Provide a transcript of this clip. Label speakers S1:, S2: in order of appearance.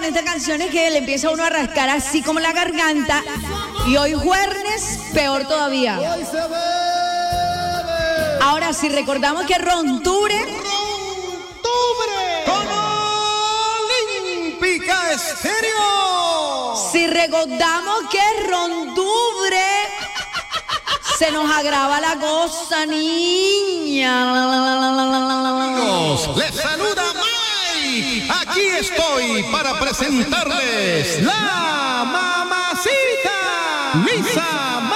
S1: esta canción es que le empieza a uno a rascar así como la garganta. Y hoy jueves, peor todavía. Ahora, si recordamos que Rontubre
S2: con Olímpica Estéreo.
S1: Si recordamos que Rontubre se nos agrava la cosa, niña.
S2: Amigos, les saluda Mike. Aquí estoy para presentarles la mamacita Lisa